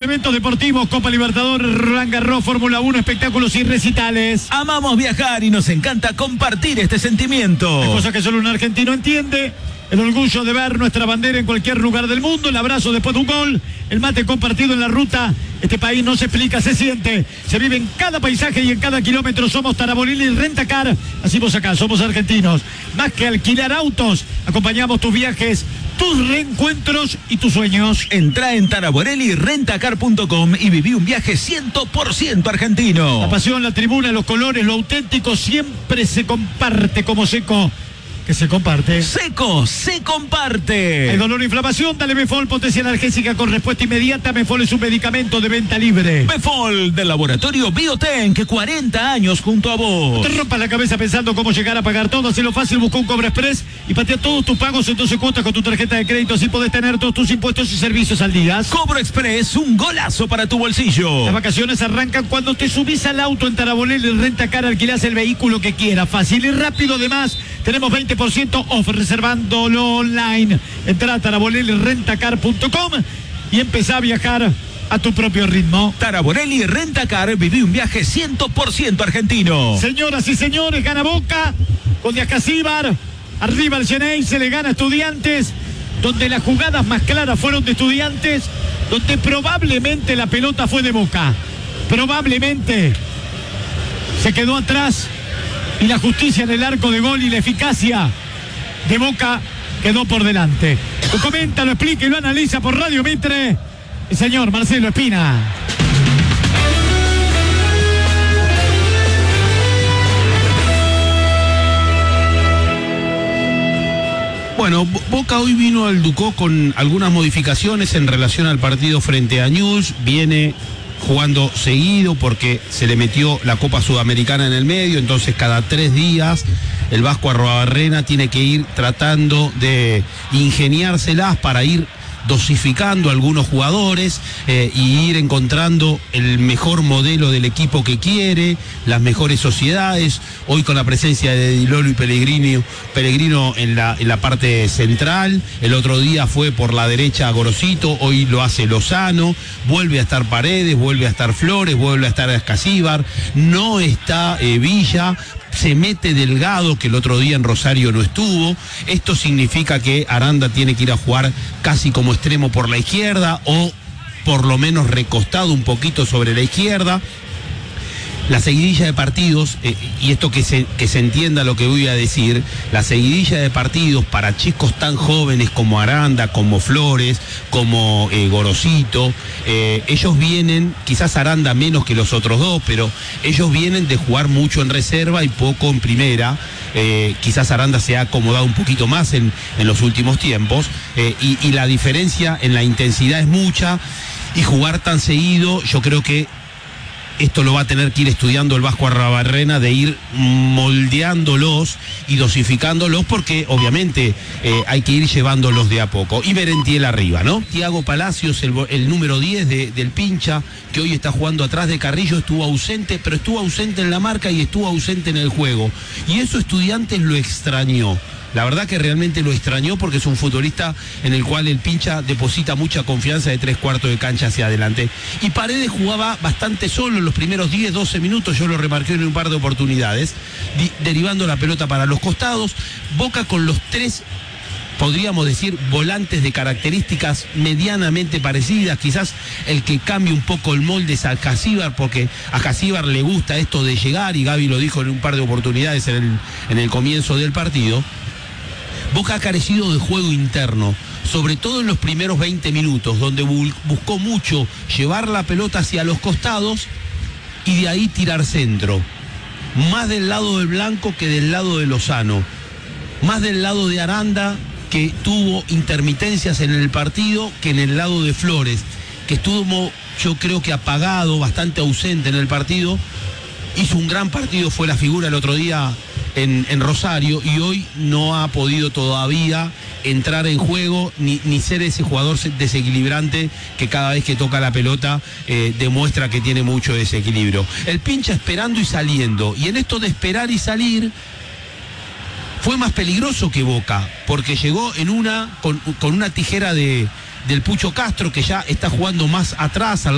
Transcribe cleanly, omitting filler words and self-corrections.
eventos deportivos, Copa Libertadores, Roland Garros, Fórmula 1, espectáculos y recitales. Amamos viajar y nos encanta compartir este sentimiento. Hay cosas que solo un argentino entiende. El orgullo de ver nuestra bandera en cualquier lugar del mundo, el abrazo después de un gol, el mate compartido en la ruta. Este país no se explica, se siente, se vive en cada paisaje y en cada kilómetro. Somos Taraborelli Rentacar, así vos acá, somos argentinos. Más que alquilar autos, acompañamos tus viajes, tus reencuentros y tus sueños. Entrá en taraborellirentacar.com y viví un viaje 100% argentino. La pasión, la tribuna, los colores, lo auténtico siempre se comparte como Seco. Que se comparte. Seco, se comparte. Hay dolor o inflamación, dale Befol, potencia analgésica con respuesta inmediata. Befol es un medicamento de venta libre. Befol, del laboratorio Biotenk, 40 años junto a vos. No te rompas la cabeza pensando cómo llegar a pagar todo. Hacelo fácil, busca un Cobra Express y patea todos tus pagos en 12 cuotas con tu tarjeta de crédito. Así podés tener todos tus impuestos y servicios al día. Cobra Express, un golazo para tu bolsillo. Las vacaciones arrancan cuando te subís al auto en Taraborelli Rentacar, alquilás el vehículo que quieras. Fácil y rápido, además. Tenemos 20% off reservándolo online. Entrá a taraborellirentacar.com y empezá a viajar a tu propio ritmo. Taraborelli Rentacar, viví un viaje 100% argentino. Señoras y señores, gana Boca con Diacasíbar. Arriba el Xenei, se le gana a Estudiantes, donde las jugadas más claras fueron de Estudiantes, donde probablemente la pelota fue de Boca. Probablemente se quedó atrás. Y la justicia en el arco de gol y la eficacia de Boca quedó por delante. Lo comenta, lo explica y lo analiza por Radio Mitre el señor Marcelo Espina. Bueno, Boca hoy vino al Ducó con algunas modificaciones en relación al partido frente a Newell's. Viene jugando seguido porque se le metió la Copa Sudamericana en el medio, entonces cada 3 días el Vasco Arruabarrena tiene que ir tratando de ingeniárselas para ir dosificando a algunos jugadores y ir encontrando el mejor modelo del equipo que quiere, las mejores sociedades. Hoy con la presencia de Di Lolo y Pellegrino en la parte central, el otro día fue por la derecha Gorosito, hoy lo hace Lozano, vuelve a estar Paredes, vuelve a estar Flores, vuelve a estar Escasíbar, no está Villa. Se mete Delgado, que el otro día en Rosario no estuvo. Esto significa que Aranda tiene que ir a jugar casi como extremo por la izquierda o por lo menos recostado un poquito sobre la izquierda. La seguidilla de partidos, y esto que se entienda lo que voy a decir, la seguidilla de partidos para chicos tan jóvenes como Aranda, como Flores, como Gorosito, ellos vienen, quizás Aranda menos que los otros dos, pero ellos vienen de jugar mucho en reserva y poco en primera. Quizás Aranda se ha acomodado un poquito más en los últimos tiempos, y la diferencia en la intensidad es mucha, y jugar tan seguido, yo creo que esto lo va a tener que ir estudiando el Vasco Arruabarrena, de ir moldeándolos y dosificándolos, porque obviamente hay que ir llevándolos de a poco. Y Merentiel arriba, ¿no? Thiago Palacios, el número 10 del Pincha, que hoy está jugando atrás de Carrillo, estuvo ausente, pero estuvo ausente en la marca y estuvo ausente en el juego. Y eso Estudiantes lo extrañó. La verdad que realmente lo extrañó, porque es un futbolista en el cual el Pincha deposita mucha confianza de 3/4 de cancha hacia adelante. Y Paredes jugaba bastante solo en los primeros 10, 12 minutos, yo lo remarqué en un par de oportunidades, derivando la pelota para los costados. Boca con los 3, podríamos decir, volantes de características medianamente parecidas. Quizás el que cambie un poco el molde es Escasíbar, porque a Escasíbar le gusta esto de llegar, y Gaby lo dijo en un par de oportunidades en el comienzo del partido. Boca ha carecido de juego interno, sobre todo en los primeros 20 minutos, donde buscó mucho llevar la pelota hacia los costados y de ahí tirar centro. Más del lado del Blanco que del lado de Lozano. Más del lado de Aranda, que tuvo intermitencias en el partido, que en el lado de Flores, que estuvo, yo creo que apagado, bastante ausente en el partido. Hizo un gran partido, fue la figura el otro día en Rosario, y hoy no ha podido todavía entrar en juego ni ser ese jugador desequilibrante que cada vez que toca la pelota demuestra que tiene mucho desequilibrio. El Pincha esperando y saliendo, y en esto de esperar y salir fue más peligroso que Boca, porque llegó con una tijera del Pucho Castro, que ya está jugando más atrás,